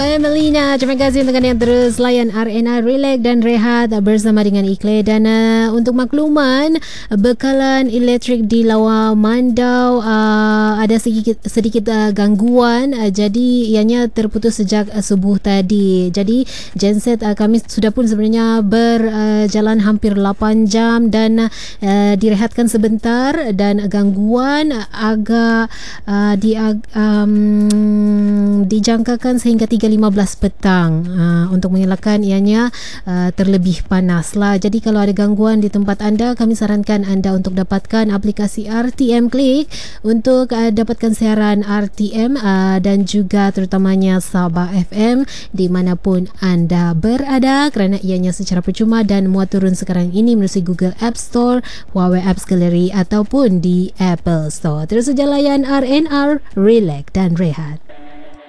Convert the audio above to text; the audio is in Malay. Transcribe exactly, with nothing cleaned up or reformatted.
Melina, terima kasih untuk anda yang terus layan R N R Relax dan Rehat bersama dengan Ikle. Dan uh, untuk makluman, bekalan elektrik di Lawa Mandau uh, ada sedikit, sedikit uh, gangguan, uh, jadi ianya terputus sejak uh, subuh tadi. Jadi genset uh, kami sudah pun sebenarnya berjalan uh, hampir lapan jam dan uh, direhatkan sebentar, dan gangguan uh, agak uh, di, uh, um, dijangkakan sehingga tiga lima belas petang uh, untuk mengelakkan ianya uh, terlebih panas lah. Jadi kalau ada gangguan di tempat anda, kami sarankan anda untuk dapatkan aplikasi R T M Click untuk uh, dapatkan siaran R T M uh, dan juga terutamanya Sabah F M dimanapun anda berada, kerana ianya secara percuma dan muat turun sekarang ini melalui Google App Store, Huawei Apps Gallery ataupun di Apple Store. Terus saja layan R N R Relax dan Rehat.